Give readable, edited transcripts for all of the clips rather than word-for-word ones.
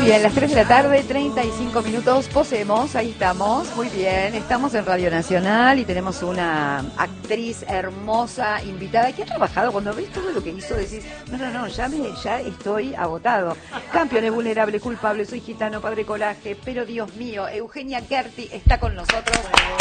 bien, las 3 de la tarde, 35 minutos, poseemos, ahí estamos, muy bien, estamos en Radio Nacional y tenemos una actriz hermosa, invitada, que ha trabajado, cuando ves todo lo que hizo, decís, no, ya estoy agotado. Campeón, vulnerable, culpable, soy gitano, padre coraje, pero Dios mío, Eugenia Kerti está con nosotros.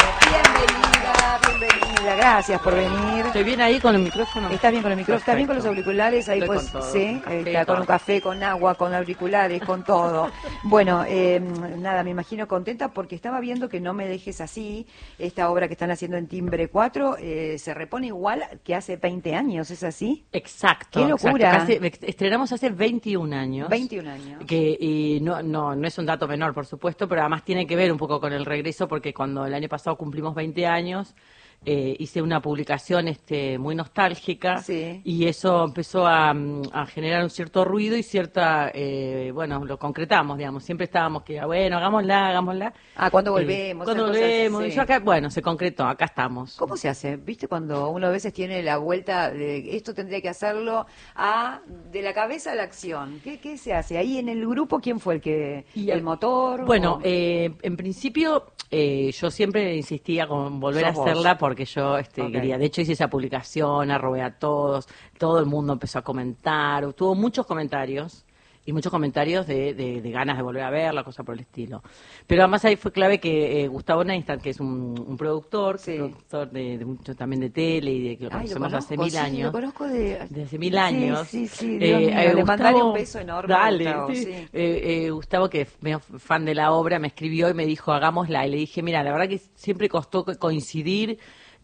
Bienvenida, gracias por venir. ¿Estoy bien ahí con el micrófono? ¿Estás bien con el micrófono? ¿Estás bien con los auriculares? Ahí estoy pues, con todo. sí, Café, está con todo. un café, con agua, con auriculares, con todo. Bueno, nada, me imagino contenta porque estaba viendo que No me dejes así, esta obra que están haciendo en Timbre 4, se repone igual que hace 20 años, ¿es así? Exacto. ¡Qué locura! Estrenamos hace 21 años. 21 años. Y no es un dato menor, por supuesto, pero además tiene que ver un poco con el regreso, porque cuando el año pasado cumplimos 20 años, hice una publicación muy nostálgica, Sí. y eso empezó a generar un cierto ruido y cierta, lo concretamos, digamos, siempre estábamos que, bueno, hagámosla. Ah, ¿cuándo volvemos? Cuando Esas cosas, volvemos, sí. y yo acá, bueno, se concretó, acá estamos. ¿Cómo se hace? ¿Viste cuando uno a veces tiene la vuelta de esto tendría que hacerlo de la cabeza a la acción? ¿Qué se hace? Ahí en el grupo, ¿quién fue el motor? Bueno, en principio yo siempre insistía con volver a Sos hacerla vos. porque yo Ok. quería. De hecho hice esa publicación, arrobé a todos, todo el mundo empezó a comentar, tuvo muchos comentarios. Y muchos comentarios de ganas de volver a verla, cosa por el estilo. Pero además ahí fue clave que Gustavo Neistat, que es un productor, Sí. productor de mucho también de tele y de que lo Ay, conocemos hace conozco, 1000 sí, años. lo conozco de Hace 1000 años. Sí, Dios mío, le Gustavo, mandaré un beso enorme a dale, Gustavo, sí. sí. Gustavo, que es medio fan de la obra, me escribió y me dijo, hagámosla. Y le dije, mira, la verdad que siempre costó coincidir,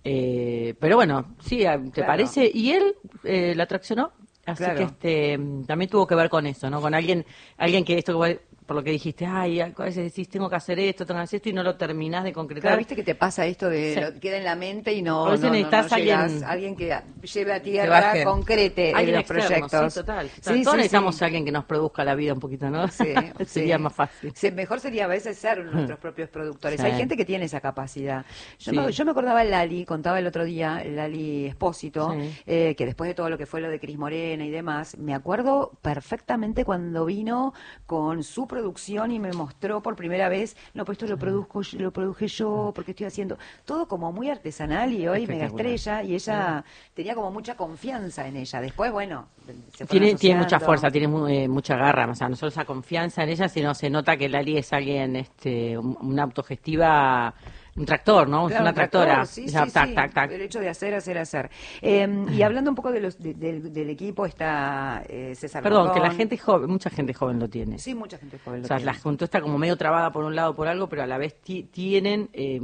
pero bueno, sí, ¿te Claro. parece? Y él la atraccionó. Así Claro. que también tuvo que ver con eso, ¿no? Con alguien que por lo que dijiste, ay, a veces decís, tengo que hacer esto, y no lo terminás de concretar. Claro, viste que te pasa esto de Sí. queda en la mente y no, A veces necesitas llegás. alguien- Alguien que lleve a tierra, baje. concrete Alguien los externo, proyectos. sí, total. Sí, Todos sí, necesitamos sí. a alguien que nos produzca la vida un poquito, ¿no? Sí, Sería sí. más fácil. Mejor sería a veces ser nuestros propios productores. Sí. Hay gente que tiene esa capacidad. Sí. Yo me acordaba de Lali, contaba el otro día, Lali Espósito, Sí. que después de todo lo que fue lo de Cris Morena y demás, me acuerdo perfectamente cuando vino con su producción y me mostró por primera vez, no, pues esto lo produje yo, porque estoy haciendo todo como muy artesanal y hoy mega Espectacular. estrella, y ella tenía como mucha confianza en ella. Después, bueno, se fueron Tiene mucha asociando. fuerza, tiene mucha garra, o sea, no solo esa confianza en ella, sino se nota que Lali es alguien, una autogestiva, un tractor, ¿no? Claro, es una un tractor, tractora. sí, O sea, sí, tac, sí. tac, tac. El hecho de hacer. Y hablando un poco del equipo, está César Perdón, Bordón. que la gente joven, mucha gente joven lo tiene. Sí, mucha gente joven lo O sea, tiene. la juventud está como medio trabada por un lado por algo, pero a la vez tienen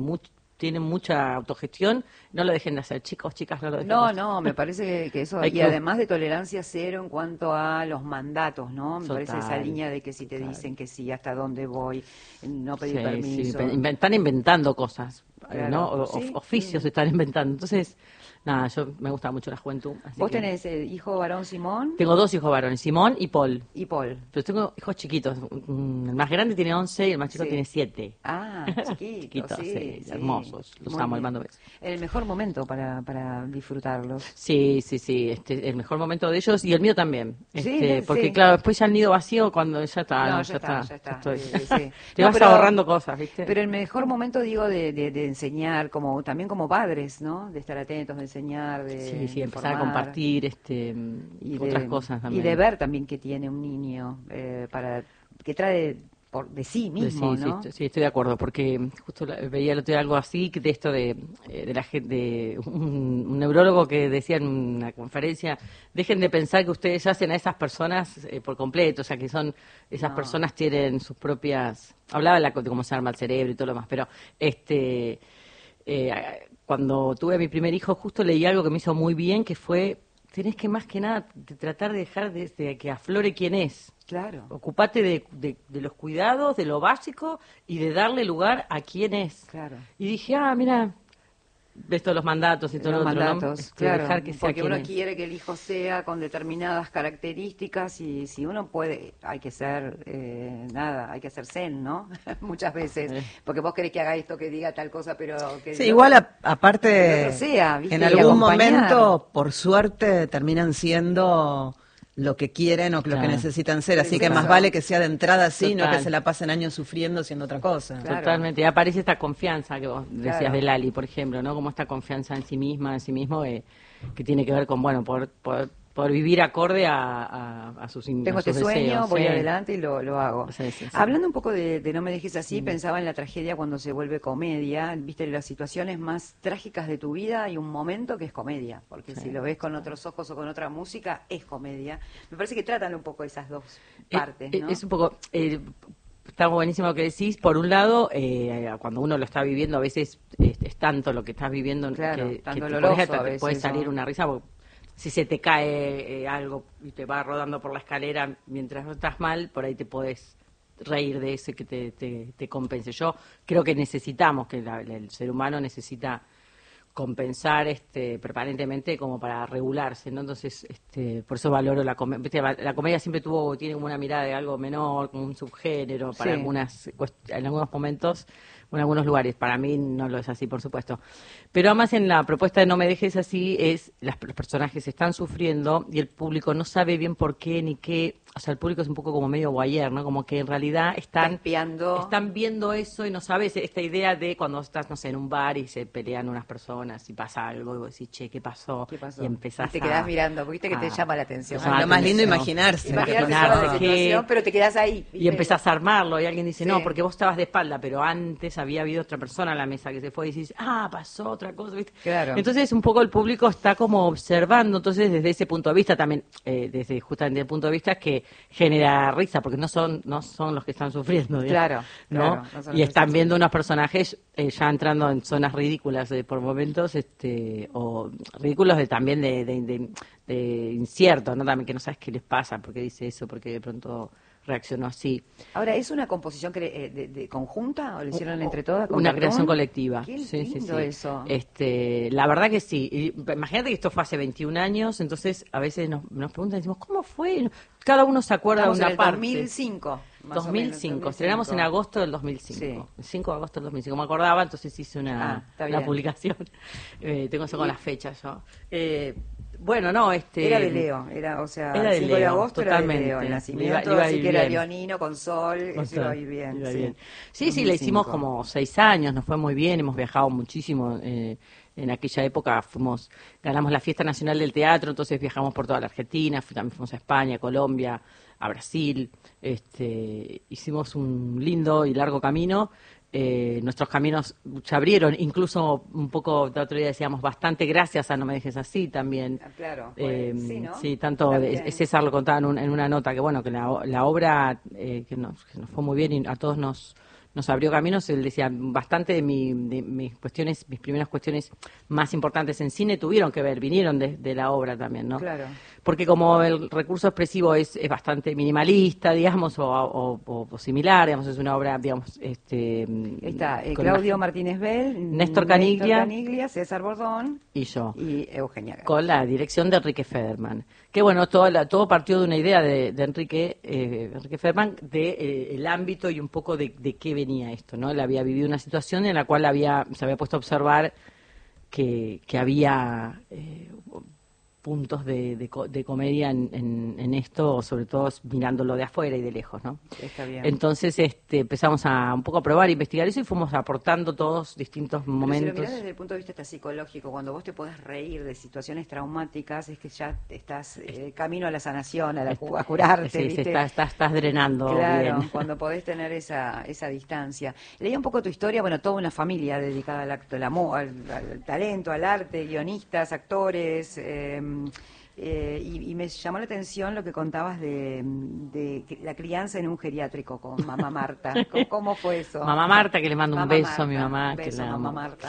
mucha autogestión. No lo dejen de hacer, chicos, chicas, no lo dejen de hacer. No, me parece que eso, Hay y que- además de tolerancia cero en cuanto a los mandatos, ¿no? Me Total, parece esa línea de que si te total. dicen que sí, hasta dónde voy, no pedir Sí, permiso. están inventando cosas, Claro, ¿no? sí. Oficios se están inventando. Entonces, nada, me gusta mucho la juventud. Así Vos que- tenés hijo varón Simón Tengo 2 hijos varones, Simón y Paul. y Paul. Pero tengo hijos chiquitos. El más grande tiene 11 y el más chico Sí. tiene 7. Ah, chiquitos, Chiquitos, sí, sí. hermosos. Los Muy amo, bien. les mando besos. El mejor momento para disfrutarlos. Sí. El mejor momento de ellos y el mío también. Sí, Porque, sí. claro, después ya el nido vacío cuando ya está. No, ¿no? ya está. estoy. Sí. Te No, vas pero- ahorrando cosas, ¿viste? Pero el mejor momento, digo, de enseñar, también como padres, ¿no? De estar atentos, de enseñar, de Sí, empezar a informar, compartir y otras cosas y también. de ver también que tiene un niño que trae de sí mismo, ¿no? Sí, estoy de acuerdo, porque justo veía el otro día algo así, de esto de la gente, un neurólogo que decía en una conferencia, dejen de pensar que ustedes hacen a esas personas por completo, o sea, que esas No. personas tienen sus propias, hablaba de cómo se arma el cerebro y todo lo demás, pero cuando tuve a mi primer hijo, justo leí algo que me hizo muy bien, que fue, tenés que más que nada tratar de dejar de que aflore quién es. Claro. Ocupate de los cuidados, de lo básico y de darle lugar a quién es. Claro. Y dije, mira, ves todos los mandatos y todo Los lo otro, ¿no? mandatos, claro, dejar que sea porque quien uno es. quiere que el hijo sea con determinadas características y si uno puede, hay que ser, hay que ser zen, ¿no? Muchas veces, porque vos querés que haga esto, que diga tal cosa, pero que Sí, el igual otro- que aparte, el otro sea, ¿viste? en Y algún acompañar. momento, por suerte, terminan siendo lo que quieren o lo Claro. que necesitan ser, así que Exacto. más vale que sea de entrada así, no Total. que se la pasen años sufriendo haciendo otra cosa. Claro. Totalmente, y aparece esta confianza que vos decías Claro. de Lali, por ejemplo, ¿no? Como esta confianza en sí misma, en sí mismo, que tiene que ver con, bueno, poder vivir acorde a sus Tengo a sus este sueño, deseos, voy sí. adelante y lo hago. Sí, sí, sí. Hablando un poco de No me dejes así, pensaba en la tragedia cuando se vuelve comedia. Viste, las situaciones más trágicas de tu vida hay un momento que es comedia, porque Sí. si lo ves con otros ojos o con otra música, es comedia. Me parece que tratan un poco esas dos partes, ¿no? Es un poco... está buenísimo lo que decís. Por un lado, cuando uno lo está viviendo, a veces es tanto lo que estás viviendo Claro, que tan te doloroso podés hasta a te veces, puede salir ¿no? una risa, porque si se te cae algo y te va rodando por la escalera mientras no estás mal, por ahí te podés reír de eso y que te compense. Yo creo que necesitamos, que el ser humano necesita compensar permanentemente como para regularse, ¿no? Entonces, por eso valoro la comedia. La comedia siempre tiene como una mirada de algo menor, como un subgénero para Sí. en algunos momentos o en algunos lugares. Para mí no lo es así, por supuesto. Pero además en la propuesta de No me dejes así los personajes están sufriendo y el público no sabe bien por qué ni qué. O sea, el público es un poco como medio voyeur, ¿no? Como que en realidad Está espiando. están viendo eso y no sabes esta idea de cuando estás, no sé, en un bar y se pelean unas personas y pasa algo y vos decís, che, ¿qué pasó? ¿Qué pasó? Y empezás Y te quedás mirando, porque viste que te llama la atención. llama la Lo más lindo atención. imaginarse. Imaginarte Imaginarse toda la que- situación, pero te quedás ahí. Y ¿viste? empezás a armarlo y alguien dice, Sí. no, porque vos estabas de espalda, pero antes había habido otra persona en la mesa que se fue y decís, pasó otra cosa, ¿viste? Claro. Entonces un poco el público está como observando, entonces desde ese punto de vista también, desde justamente el punto de vista que genera risa, porque no son los que están sufriendo, digamos, Claro, ¿no? claro, no son los Y que están están viendo unos personajes ya entrando en zonas ridículas por momentos, o ridículos también de incierto, ¿no? También que no sabes qué les pasa, por qué dice eso, porque de pronto reaccionó así. Ahora, ¿es una composición de conjunta o lo hicieron entre todas? con Una Cartoon? creación colectiva. Qué Sí, lindo sí, sí. eso. La verdad que sí. Y imagínate que esto fue hace 21 años, entonces a veces nos preguntan, decimos, ¿cómo fue? Cada uno se acuerda Estamos de en una el parte. 2005. Más 2005, estrenamos en agosto del 2005, Sí. el 5 de agosto del 2005, me acordaba, entonces hice una está bien. publicación, tengo eso con las fechas yo. Bueno, no, Era de Leo, o sea, Era de 5 de Leo, agosto era de totalmente. Leo, el nacimiento, Le iba a así ir que era bien. leonino con sol, eso iba a ir bien. Iba sí. bien. Sí, la hicimos 2005. como 6 años, nos fue muy bien, hemos viajado muchísimo. En aquella época ganamos la Fiesta Nacional del Teatro, entonces viajamos por toda la Argentina, también fuimos a España, Colombia, a Brasil. Hicimos un lindo y largo camino. Nuestros caminos se abrieron, incluso un poco, el otro día decíamos, bastante gracias a No me dejes así también. Claro, pues, sí, ¿no? Sí, tanto También. César lo contaba en una nota, que bueno, que la obra que nos fue muy bien y a todos nos abrió caminos. Él decía, bastante de mis cuestiones, mis primeras cuestiones más importantes en cine vinieron de la obra también, ¿no? Claro. Porque como el recurso expresivo es bastante minimalista, digamos, o similar, digamos, es una obra, digamos, Ahí está, con Claudio una- Martínez Bell, Néstor Caniglia. César Bordón y yo. y Eugenia Gatti. Con la dirección de Enrique Federman. Que bueno, todo partió de una idea de Enrique Federman, el ámbito y un poco de qué venía esto, ¿no? Él había vivido una situación en la cual se había puesto a observar que había puntos de comedia en esto, sobre todo mirándolo de afuera y de lejos, ¿no? Está bien. Entonces empezamos un poco a probar, a investigar eso y fuimos aportando todos distintos Pero momentos. si lo mirás desde el punto de vista psicológico, cuando vos te podés reír de situaciones traumáticas, es que ya estás camino a la sanación, a curarte, Sí, ¿viste? estás drenando Claro, bien. cuando podés tener esa distancia. Leía un poco tu historia, bueno, toda una familia dedicada al talento, al arte, guionistas, actores, y me llamó la atención lo que contabas de la crianza en un geriátrico con mamá Marta. ¿Cómo fue eso? Mamá Marta, que le mando un Mamá beso a mi Marta, mamá. un que beso, la mamá amo. Marta.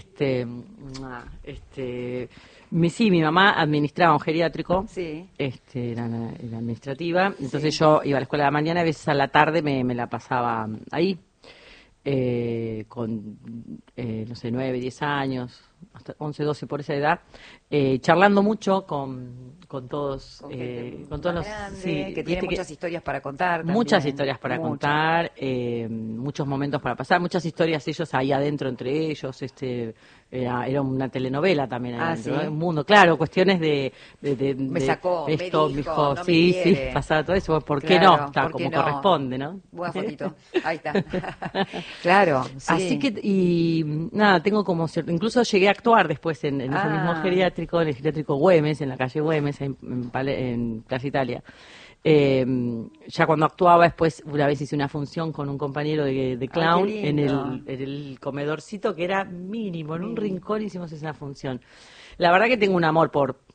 Mi mamá administraba un geriátrico. Sí. Era administrativa. Entonces yo iba a la escuela de la mañana y a veces a la tarde me la pasaba ahí. Con, no sé, 9, 10 años. hasta 11, 12 por esa edad, charlando mucho con todos, Con todos más los... grande, Sí, que tiene viste muchas historias para contar también. muchas historias para Muchas. contar, muchos momentos para pasar, muchas historias ellos ahí adentro entre ellos, era una telenovela también ahí adentro, ¿sí? ¿no? Un mundo, claro, cuestiones Me sacó, esto, me me dijo, dijo, no me sí, quiere. pasaba todo eso, ¿por qué Claro, no? Está ¿por qué como no? corresponde, ¿no? Buena fotito, ahí está. Claro, sí. Así que, y nada, tengo como cierto, incluso llegué a actuar después en ese mismo geriátrico, en el geriátrico Güemes, en la calle Güemes, en Plaza Italia. Ya cuando actuaba después, una vez hice una función con un compañero de clown qué en lindo. el comedorcito que era mínimo, en un rincón hicimos esa función. La verdad que tengo un amor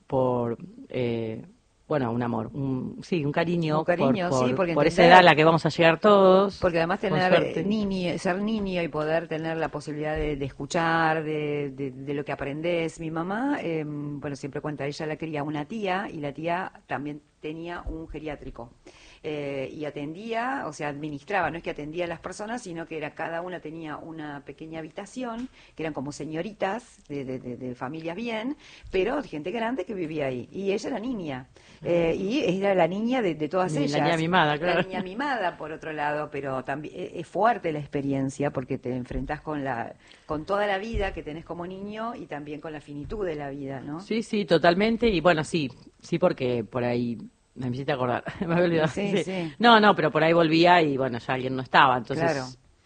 bueno, un amor, sí, un cariño, Un cariño, sí, porque por esa entender- edad a la que vamos a llegar todos. Porque además con tener suerte. ser niño y poder tener la posibilidad de escuchar, de lo que aprendés. Mi mamá, bueno, siempre cuenta, ella la quería una tía y la tía también tenía un geriátrico. Y atendía, o sea, administraba, no es que atendía a las personas, sino que cada una tenía una pequeña habitación, que eran como señoritas de familias bien, pero gente grande que vivía ahí. Y ella era niña. Y era la niña de todas La ellas. niña mimada, claro. La niña mimada, por otro lado, pero también es fuerte la experiencia porque te enfrentás con toda la vida que tenés como niño y también con la finitud de la vida, ¿no? Sí, sí, totalmente. Y bueno, sí, porque por ahí me hiciste acordar, me había olvidado. Sí, sí. No, pero por ahí volvía y bueno, ya alguien no estaba, entonces... Claro.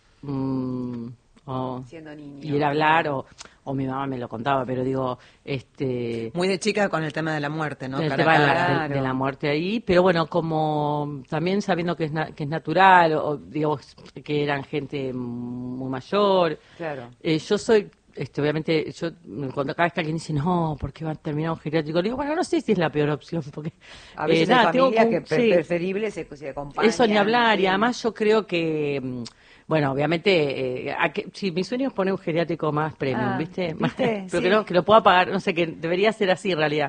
Siendo niño. Y era hablar o mi mamá me lo contaba, pero digo, Muy de chica con el tema de la muerte, ¿no? el Cara a tema cara. de la muerte ahí, pero bueno, como también sabiendo que es natural, o digamos que eran gente muy mayor, Claro. yo soy, obviamente, cuando cada vez que alguien dice, no, ¿por qué va a terminar un geriátrico? Digo, bueno, no sé si es la peor opción, porque... A veces nada, hay tengo familias como- que sí. preferible se acompañan. Eso ni hablar, y sí. además yo creo que, bueno, obviamente, sí, mi sueño es poner un geriátrico más premium, ¿viste? ¿viste? Pero Sí. que lo pueda pagar, no sé, que debería ser así en realidad.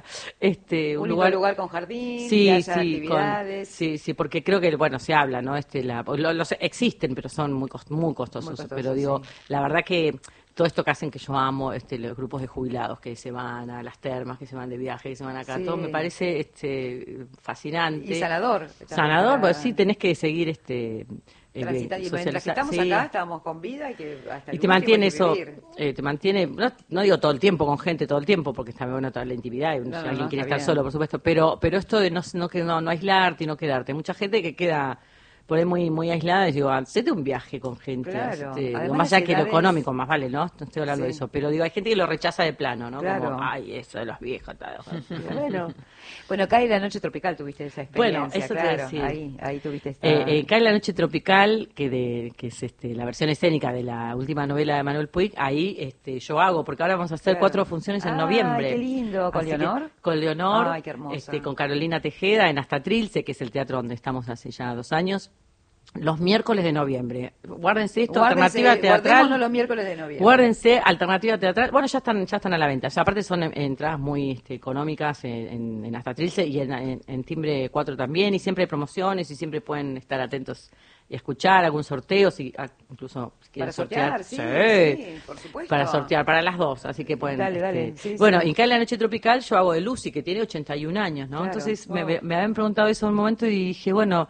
Un lindo lugar con jardín, Sí, que haya sí, actividades. sí, porque creo que, bueno, se habla, ¿no? Los existen, pero son muy costosos. Muy costosos, Pero digo, sí. la verdad que todo esto que hacen que yo amo, los grupos de jubilados que se van a las termas, que se van de viaje, que se van acá, Sí. todo me parece fascinante. Y sanador. Sanador, Para pues sí, tenés que seguir transitar. Y mientras que socializar. estamos Sí. acá, estamos con vida y que hasta el Y te último mantiene hay que eso, vivir. te mantiene, no digo todo el tiempo con gente, todo el tiempo, porque está muy bueno toda la intimidad, y No, si no, alguien no, quiere está estar bien. solo, por supuesto, pero esto de no aislarte y no quedarte. Mucha gente que queda por ahí muy, muy aislada, y digo, hacete un viaje con gente, Claro. digo, Además, más allá las que lo edades- económico, más vale, ¿no? No estoy hablando de Sí. eso, pero digo, hay gente que lo rechaza de plano, ¿no? Claro. Como, ay, eso de los viejos, tal. Bueno, Bueno, Cae la noche tropical tuviste esa experiencia. Bueno, eso te iba a claro. decir. Ahí tuviste esta... Cae la noche tropical, que es la versión escénica de la última novela de Manuel Puig, ahí yo hago, porque ahora vamos a hacer Claro. 4 funciones en Ay, noviembre. qué lindo. ¿Con Así que, Leonor? con Leonor, Ay, qué hermosa. con Carolina Tejeda en Hasta Trilce, que es el teatro donde estamos hace ya 2 años. Los miércoles de noviembre. Guárdense esto, alternativa teatral. Guardémonos los miércoles de noviembre. Guárdense, alternativa teatral. Bueno, ya están a la venta. O sea, aparte son entradas muy económicas en Hasta Trilce y en Timbre 4 también. Y siempre hay promociones y siempre pueden estar atentos y escuchar algún sorteo, incluso si quieren Para sortear, sí, por supuesto. Para sortear, para las dos, así que pueden... Dale, sí, bueno, sí. y Cae la noche tropical yo hago de Lucy, que tiene 81 años, ¿no? Claro, Entonces wow. me habían preguntado eso en un momento y dije, bueno,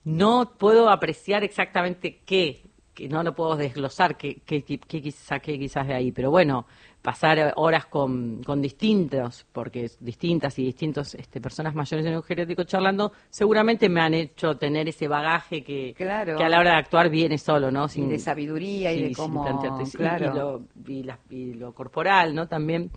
no puedo apreciar exactamente qué, que no lo puedo desglosar qué saqué quizás de ahí, pero bueno, pasar horas con distintos, porque distintas y distintos personas mayores en un geriátrico charlando, seguramente me han hecho tener ese bagaje que a la hora de actuar viene solo, ¿no? Y de sabiduría y de sin cómo... plantearte, claro. y lo corporal, ¿no? También.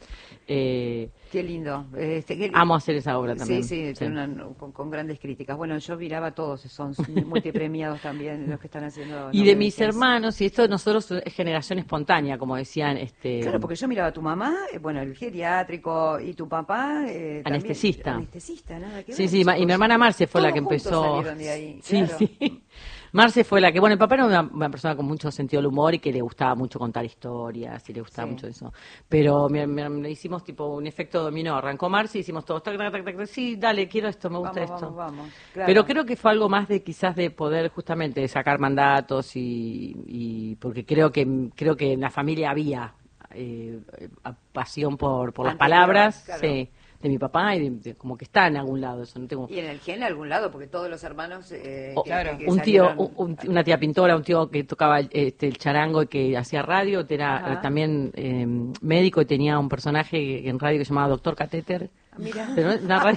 Qué lindo. Amo hacer esa obra también. Sí, con grandes críticas. Bueno, yo miraba a todos, son multipremiados también los que están haciendo. Y de mis novelas. hermanos, y esto nosotros es generación espontánea, como decían. Claro, porque yo miraba a tu mamá, bueno, el geriátrico, y tu papá... Anestesista. También, anestesista, nada que ver. Sí, y chicos. mi hermana Marce fue la Todos que juntos empezó. salieron de ahí, Sí, claro. sí. Marce fue la que, bueno, el papá era una persona con mucho sentido del humor y que le gustaba mucho contar historias y le gustaba Sí. mucho eso. Pero hicimos tipo un efecto dominó. Arrancó Marce y hicimos todos, tac, tac, tac, tac, sí, dale, quiero esto, me gusta esto. Vamos, claro. Pero creo que fue algo más de quizás de poder justamente sacar mandatos y porque creo que en la familia había pasión por las Anterior, palabras, claro. sí, de mi papá y como que está en algún lado eso. No tengo Y en el gen en algún lado, porque todos los hermanos un tío, una tía pintora, un tío que tocaba el charango y que hacía radio, era Ajá. también médico y tenía un personaje en radio que se llamaba Doctor Catéter. Mira. Pero una radio.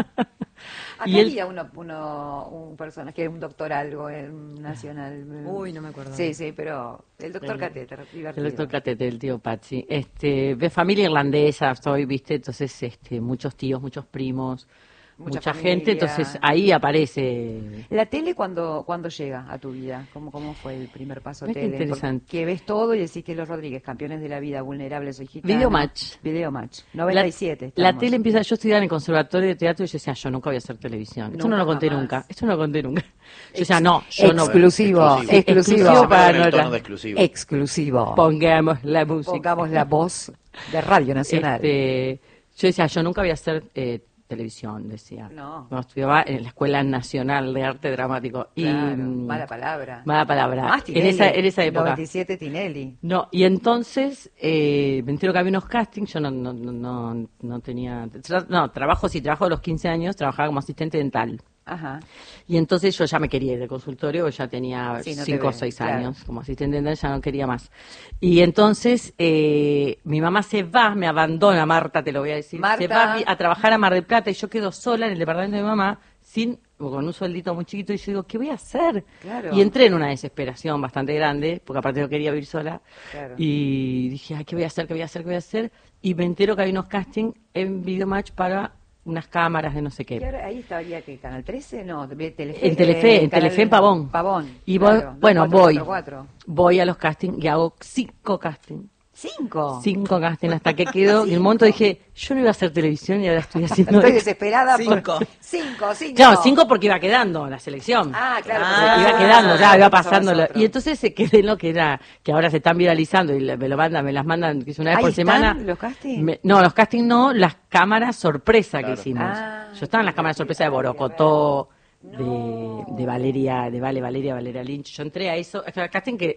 Acá Y él- había un personaje, un doctor algo nacional. Uy, no me acuerdo. Sí, sí, pero el doctor Catéter, divertido. El doctor Catete, el tío Patsy. De familia irlandesa soy, viste, entonces muchos tíos, muchos primos, mucha gente, familia. entonces ahí aparece. ¿La tele cuándo llega a tu vida? ¿Cómo fue el primer paso Mira qué tele? interesante. Que ves todo y decís que los Rodríguez, campeones de la vida, vulnerables, soy gitana. Videomatch. Videomatch. 97. La estamos. tele empieza, yo estudiaba en el conservatorio de teatro y yo decía, yo nunca voy a hacer televisión. Esto no lo conté jamás. nunca, esto no lo conté nunca. Yo decía, no, yo no. Exclusivo. Exclusivo para el nuestra- tono de exclusivo. Exclusivo. Pongamos la música. Pongamos la voz de Radio Nacional. Yo decía, yo nunca voy a hacer televisión, decía. No. Estudiaba en la Escuela Nacional de Arte Dramático. Claro, y, mala palabra. Mala palabra. Más En Tinelli, esa época. 97 Tinelli. No, y entonces me entero que había unos castings, yo no tenía... trabajo a los 15 años, trabajaba como asistente dental. Ajá. Y entonces yo ya me quería ir del consultorio, ya tenía Sí, no te 5 o ve, 6 claro. años como asistente dental, ya no quería más. Y entonces mi mamá se va, me abandona, Marta, te lo voy a decir, Marta. se va a trabajar a Mar del Plata y yo quedo sola en el departamento de mi mamá con un sueldito muy chiquito y yo digo, ¿qué voy a hacer? Claro. Y entré en una desesperación bastante grande, porque aparte no quería vivir sola. Claro. Y dije, ay, ¿qué voy a hacer? ¿Qué voy a hacer? ¿Qué voy a hacer? Y me entero que hay unos castings en Videomatch para unas cámaras de no sé qué. ¿Y ahora ahí estaría que Canal 13? No, Telefe. En Telefe, en Telefe en Pavón. Pavón. Y claro, bueno, 2444. voy a los castings y hago 5 castings. 5. 5 castings hasta que quedo. Y en un momento dije, yo no iba a hacer televisión y ahora estoy haciendo Estoy esto. desesperada. Cinco. 5. Claro, 5 porque iba quedando la selección. Ah, claro. Iba quedando, ya iba pasando. nosotros. Y entonces se quedé en lo que era, que ahora se están viralizando y me las mandan que es una vez ¿Ahí por están semana. los castings? No, los castings no, las cámaras sorpresa que Claro. hicimos. Ah, Yo estaba en las cámaras sorpresa de Borocotó, de Valeria Lynch. Yo entré a eso, al casting que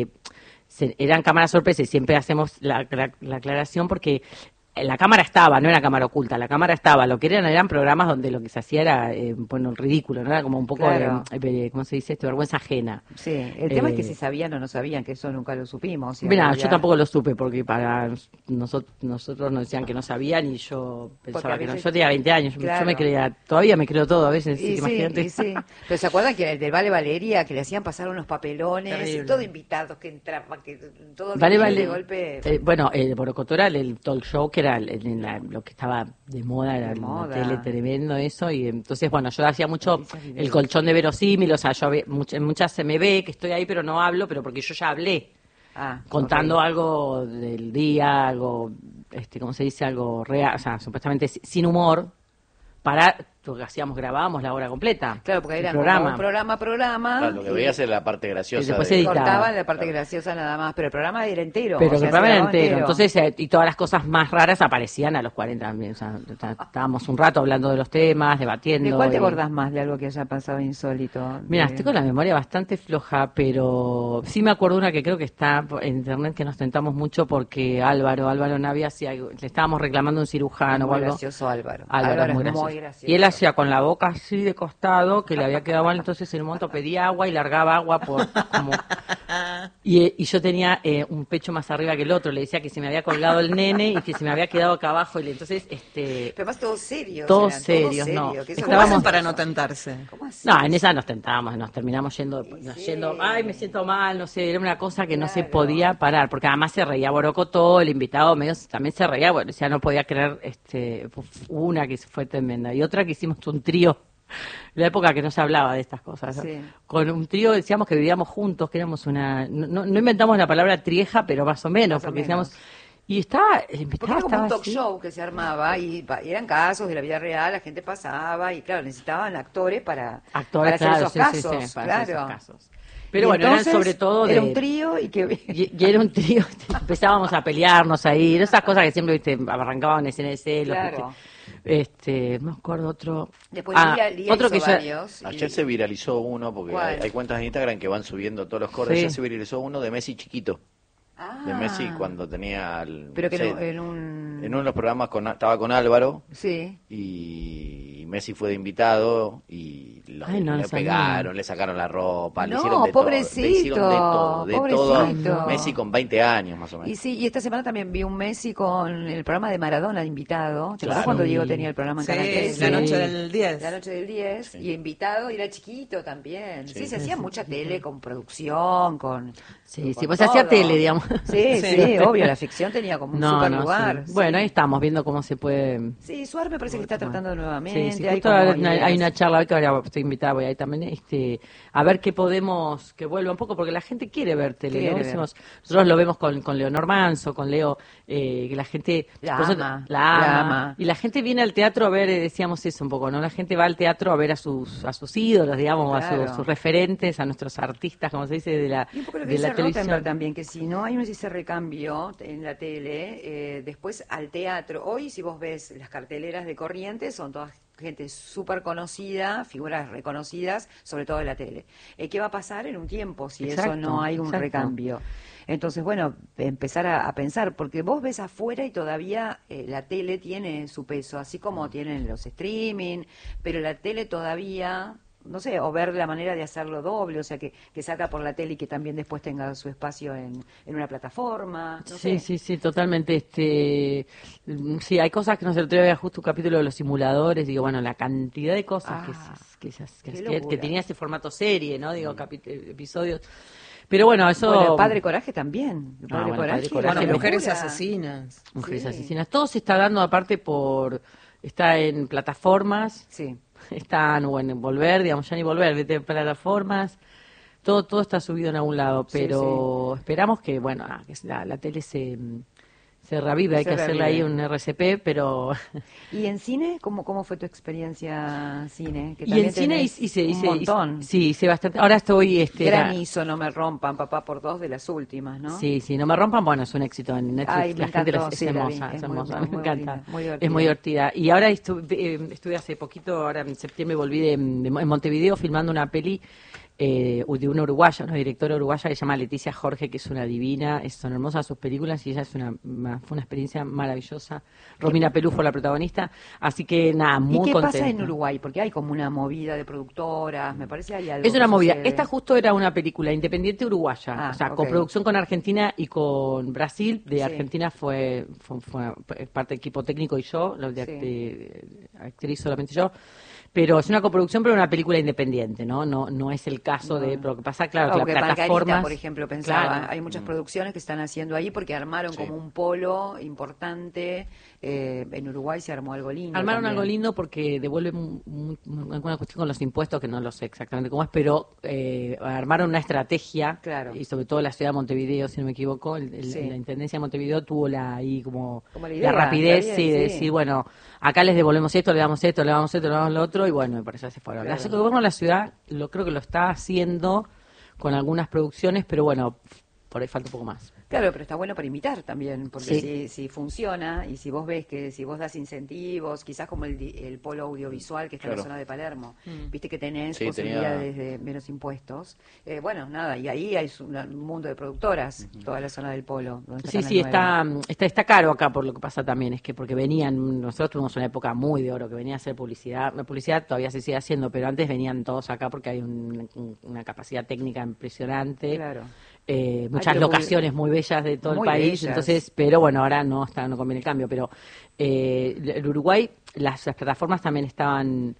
eran cámaras sorpresa y siempre hacemos la aclaración porque la cámara estaba, no era cámara oculta, la cámara estaba, lo que eran programas donde lo que se hacía era, bueno, ridículo, ¿no? Era como un poco Claro. ¿cómo se dice? Vergüenza ajena. Sí, el tema es que Eh, si sabían o no sabían, que eso nunca lo supimos. y Mira, ahora yo ya- tampoco lo supe porque para nosotros nos decían que no sabían y yo pensaba a que no. veces- Yo tenía 20 años, Claro. yo me creía, todavía me creo todo a veces, Y sí, imagínate. y sí. Pero ¿se acuerdan que el del Vale Valeria, que le hacían pasar unos papelones, Terrible. y todo invitados que entraban, que todo Vale, de vale. golpe... Bueno, el Borocotó era el talk show que era lo que estaba de moda, era De una moda. tele tremendo eso. Y entonces, bueno, yo hacía mucho Noticias el Videos. colchón de verosímil, o sea, en muchas se me ve que estoy ahí, pero no hablo, pero porque yo ya hablé, Ah, contando ok. algo del día, algo, ¿cómo se dice? Algo real, o sea, supuestamente sin humor, para lo que hacíamos, grabábamos la hora completa. Claro, porque el era programa. como un programa. Claro, lo que veías era la parte graciosa. Y después de- se editaba. Cortaban la parte graciosa nada más, pero el programa era entero. Pero o sea, que el programa se era grababa entero. Entonces, y todas las cosas más raras aparecían a los 40 también. O sea, estábamos un rato hablando de los temas, debatiendo. ¿De cuál te y- acordás más de algo que haya pasado insólito? Mira, De- estoy con la memoria bastante floja, pero sí me acuerdo una que creo que está en internet que nos tentamos mucho porque Álvaro Navia, le estábamos reclamando un cirujano o muy algo. gracioso Álvaro. Álvaro es muy gracioso. Y él hacía con la boca así de costado, que le había quedado mal, entonces en un momento pedía agua y largaba agua por como... Y yo tenía un pecho más arriba que el otro, le decía que se me había colgado el nene y que se me había quedado acá abajo, y entonces, Pero además todos serios. Todos eran, serios, no. que eso ¿Cómo Estábamos- hacen para no tentarse? ¿Cómo así? No, en esa nos tentábamos, nos terminamos yendo, sí. ay, me siento mal, no sé, era una cosa que no se Claro. podía parar, porque además se reía Borocotó, el invitado medio también se reía, bueno, ya no podía creer, una que fue tremenda, y otra que hicimos un trío, en la época que no se hablaba de estas cosas, ¿no? Sí. Con un trío decíamos que vivíamos juntos, que éramos no inventamos la palabra trieja, pero más o menos, Más o porque menos. decíamos, y estaba, el Porque invitado era como estaba un talk así. show que se armaba y eran casos de la vida real, la gente pasaba y claro, necesitaban actores para Actores, hacer claro, esos sí, casos. sí, sí, para hacer claro. esos casos. Pero Y bueno, entonces, eran sobre todo era de... un trío y que... Y era un trío, empezábamos a pelearnos ahí, esas cosas que siempre arrancaban escena de celos. Claro. No me acuerdo otro. Después Lía otro hizo que ya, varios. y- Ayer se viralizó uno, porque ¿Cuál? hay cuentas en Instagram que van subiendo todos los cortes. Sí. Ya se viralizó uno de Messi chiquito. Ah, de Messi cuando tenía... Pero que sí, en un... en uno de los programas estaba con Álvaro Sí. y Messi fue de invitado y Ay, no le lo sabía. pegaron, le sacaron la ropa, le No, hicieron de pobrecito, todo. Le hicieron de todo. pobrecito. Messi con 20 años más o menos. Y sí, y esta semana también vi un Messi con el programa de Maradona de invitado. ¿Te acuerdas Claro. cuando Diego tenía el programa en Sí, Canal 13? la noche del 10. La noche del 10, Sí. y invitado, y era chiquito también. Sí, Sí. se hacía mucha tele con producción, con... Sí, con pues se hacía todo. tele, digamos. Sí, Sí. sí, obvio, la ficción tenía como un super No, lugar. sí. Sí. Bueno, ahí estamos viendo cómo se puede... Sí, Suar me parece que está tratando nuevamente. Sí, sí, hay justo como hay ideas. una charla hoy que ahora estoy invitada, voy ahí también, a ver qué podemos, que vuelva un poco, porque la gente quiere ver tele, Quiere ¿no? ver. Nosotros lo vemos con Leonor Manso, con Leo, que la gente... La por eso- ama, la la ama. ama. Y la gente viene al teatro a ver, decíamos eso un poco, ¿no? La gente va al teatro a ver a sus ídolos, digamos, Claro. a sus referentes, a nuestros artistas, como se dice, de la, Y un poco lo que de dice la televisión. Rottenberg también, que si no hay ese recambio en la tele, después al teatro. Hoy, si vos ves las carteleras de Corrientes, son todas gente súper conocida, figuras reconocidas, sobre todo de la tele. ¿Qué va a pasar en un tiempo si eso Exacto, no hay un exacto. recambio? Entonces, bueno, empezar a pensar, porque vos ves afuera y todavía la tele tiene su peso, así como tienen los streaming, pero la tele todavía... no sé, o ver la manera de hacerlo doble, o sea, que salga por la tele y que también después tenga su espacio en una plataforma, no Sí, sé. sí, sí, totalmente. Sí, hay cosas que no sé, el otro día había justo un capítulo de los simuladores, digo, bueno, la cantidad de cosas qué que locura. tenía ese formato serie, ¿no? Digo, episodios. Pero bueno, eso... Bueno, el Padre Coraje también. El Ah, Padre bueno, Padre Coraje, Coraje. Bueno, Qué mujeres locura. asesinas. Mujeres Sí. asesinas. Todo se está dando aparte está en plataformas, Sí. está en Volver, digamos, ya ni Volver, vete en plataformas. Todo está subido en algún lado, Sí, pero esperamos que, bueno, que la tele se revive, hay Se que hacerle ahí revive. un RCP, pero... ¿Y en cine? ¿Cómo fue tu experiencia cine? Que Y también en cine tenés hice un montón. sí, hice bastante. Ahora estoy... Granizo, no me rompan, papá por dos de las últimas, ¿no? Sí, sí, no me rompan, bueno, es un éxito en Netflix, Ay, me la gente encantó, es sí, la vi, hermosa, es es muy- hermosa, muy me encanta, bonita, muy divertida. es muy divertida. Y ahora estuve hace poquito, ahora en septiembre volví en Montevideo filmando una peli de una uruguaya, una directora uruguaya que se llama Leticia Jorge, que es una divina, son hermosas sus películas y ella fue una experiencia maravillosa. Romina Pelufo, la protagonista, así que nada, muy ¿Y qué contenta. pasa en Uruguay? Porque hay como una movida de productoras, me parece hay algo Es una que movida. sucede. Esta justo era una película independiente uruguaya, Ah, o sea, ok. coproducción con Argentina y con Brasil. De Sí. Argentina fue parte del equipo técnico y yo, la de Sí. actriz solamente yo. Pero es una coproducción, pero una película independiente, ¿no? No es el caso de... Pero lo que pasa, claro, que Porque las Margarita, plataformas... por ejemplo, pensaba, Claro. hay muchas producciones que están haciendo ahí porque armaron Sí. como un polo importante. En Uruguay se armó algo lindo. Armaron también. algo lindo porque devuelve alguna cuestión con los impuestos, que no lo sé exactamente cómo es, pero armaron una estrategia, Claro. y sobre todo la ciudad de Montevideo, si no me equivoco, Sí. la Intendencia de Montevideo tuvo ahí como Como la idea, rapidez está bien, de sí. decir, bueno, acá les devolvemos esto, le damos esto, le damos esto, le damos lo otro, y bueno, y por eso se fueron. Claro. El gobierno de la ciudad creo que lo está haciendo con algunas producciones, pero bueno, por ahí falta un poco más. Claro, pero está bueno para imitar también, porque Sí. si funciona y si vos ves que si vos das incentivos, quizás como el polo audiovisual que está en Claro. la zona de Palermo, viste que tenés Sí, posibilidades de menos impuestos. Bueno, nada, y ahí hay un mundo de productoras, toda la zona del polo. donde Sí, Canal sí, 9. está caro acá por lo que pasa también, es que porque nosotros tuvimos una época muy de oro que venía a hacer publicidad, la publicidad todavía se sigue haciendo, pero antes venían todos acá porque hay una capacidad técnica impresionante, Claro. muchas pero locaciones muy bellas de todo el muy país, bellas. entonces, pero bueno, ahora no conviene el cambio, pero el Uruguay, las plataformas también estaban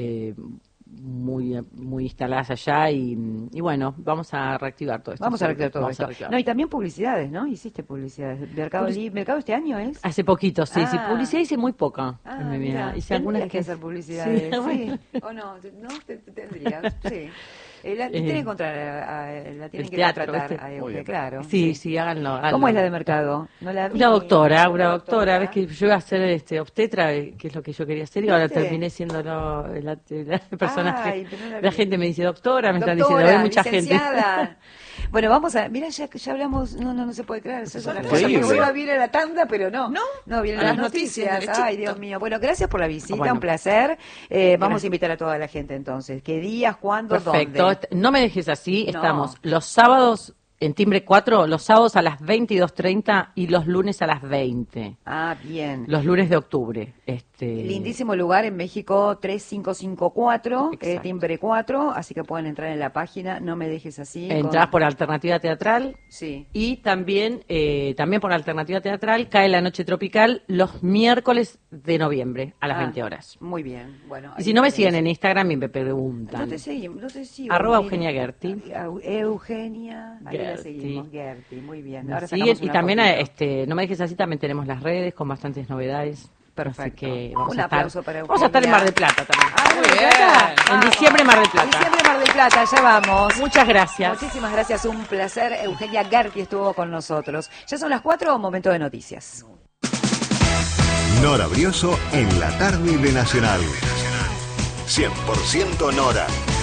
muy instaladas allá y bueno, vamos a reactivar todo esto. Vamos a reactivar todo Vamos a esto. reactivar. No, y también publicidades, ¿no? Hiciste publicidades. ¿Mercado este año es? Hace poquito, sí, sí. Ah. Publicidad hice muy poca Ah, en mi vida. mira, Hice tendrías algunas que hacer publicidades, Sí, sí. bueno. ¿O no? ¿No? Tendrías, sí. Tienen que encontrar, la tienen el que teatro, contratar ¿viste? a Muy Euge, bien. claro. Sí, sí, háganlo. ¿Cómo es la de mercado? No la vi. Una doctora, ves que yo iba a ser obstetra, que es lo que yo quería hacer, y ahora ¿Viste? terminé siendo el personaje. Ay, pero no la la vi. gente me dice doctora, me están Doctora, diciendo, hay mucha gente. licenciada. Bueno, vamos a... Mira, ya hablamos... No se puede creer. Eso es otra cosa. Increíble. Porque iba bien a la tanda, pero no. No, vienen A las las noticias, noticias. derechito. Ay, Dios mío. Bueno, gracias por la visita, Bueno. un placer. Vamos a invitar a toda la gente entonces. ¿Qué días, cuándo, Perfecto. dónde? No me dejes así. No. Estamos los sábados en Timbre 4 los sábados a las 22:30 y los lunes a las 20. Ah, bien. Los lunes de octubre. Lindísimo lugar en México 3554, Timbre 4, así que pueden entrar en la página, no me dejes así. Entrás por Alternativa Teatral. Sí. Y también por Alternativa Teatral cae la Noche Tropical los miércoles de noviembre a las 20 horas. Muy bien. Bueno, Y si no me siguen en Instagram y me preguntan. No te sigo. @, mira. Eugenia Gerti. Eugenia, ahí la Gerti. seguimos, Gerti, muy bien. Ahora Sacamos y una también, fotito. no me dejes así, también tenemos las redes con bastantes novedades. Perfecto. Así que vamos Un a estar, aplauso para vamos a estar en Mar del Plata también. Ah, Muy bien. En diciembre Mar del Plata. Diciembre Mar del Plata, ya vamos. Muchas gracias. Muchísimas gracias, un placer. Eugenia Gerti estuvo con nosotros. Ya son las 4, momento de noticias. Nora Brioso en la tarde de Nacional. 100% Nora.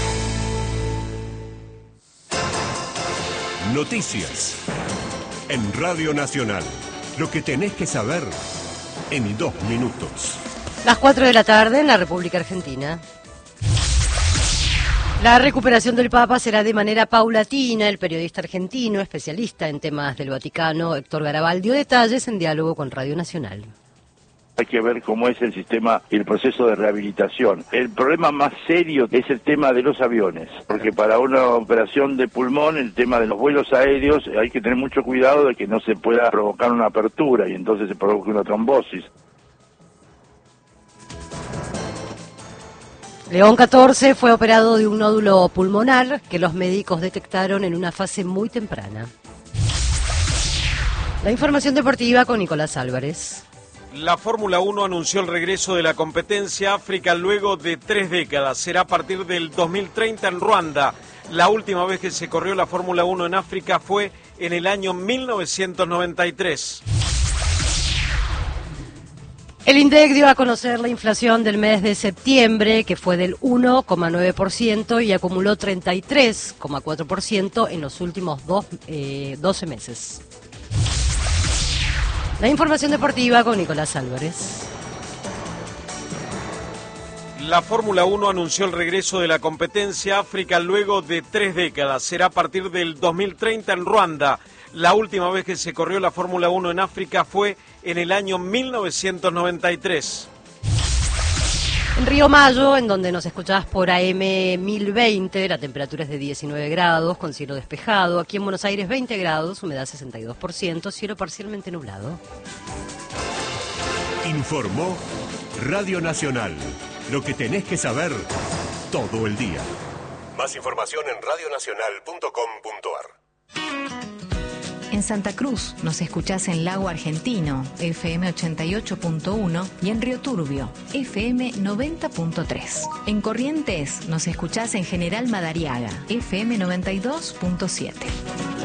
Noticias. En Radio Nacional. Lo que tenés que saber en 2 minutos. Las 4 de la tarde en la República Argentina. La recuperación del Papa será de manera paulatina. El periodista argentino, especialista en temas del Vaticano, Héctor Garabal, dio detalles en diálogo con Radio Nacional. Hay que ver cómo es el sistema y el proceso de rehabilitación. El problema más serio es el tema de los aviones, porque para una operación de pulmón, el tema de los vuelos aéreos, hay que tener mucho cuidado de que no se pueda provocar una apertura y entonces se provoque una trombosis. León XIV fue operado de un nódulo pulmonar que los médicos detectaron en una fase muy temprana. La información deportiva con Nicolás Álvarez. La Fórmula 1 anunció el regreso de la competencia África luego de 3 décadas. Será a partir del 2030 en Ruanda. La última vez que se corrió la Fórmula 1 en África fue en el año 1993. El INDEC dio a conocer la inflación del mes de septiembre, que fue del 1,9% y acumuló 33,4% en los últimos 12 meses. La información deportiva con Nicolás Álvarez. La Fórmula 1 anunció el regreso de la competencia África luego de 3 décadas. Será a partir del 2030 en Ruanda. La última vez que se corrió la Fórmula 1 en África fue en el año 1993. En Río Mayo, en donde nos escuchás por AM 1020, la temperatura es de 19 grados, con cielo despejado. Aquí en Buenos Aires 20 grados, humedad 62%, cielo parcialmente nublado. Informó Radio Nacional. Lo que tenés que saber todo el día. Más información en radionacional.com.ar. En Santa Cruz nos escuchás en Lago Argentino, FM 88.1 y en Río Turbio, FM 90.3. En Corrientes nos escuchás en General Madariaga, FM 92.7.